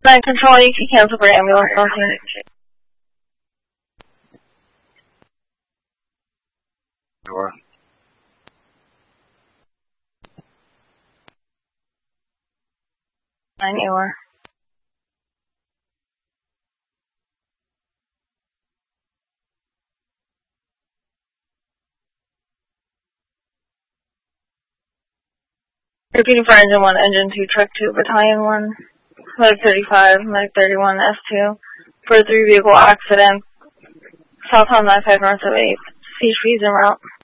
9 Control, you can cancel for ambulance. Sure. You are. Repeating for Engine 1, Engine 2, Truck 2, Battalion 1, Medic 35, Medic 31, S2, for a 3-vehicle accident, southbound 95 north of 8th, CHP's en route.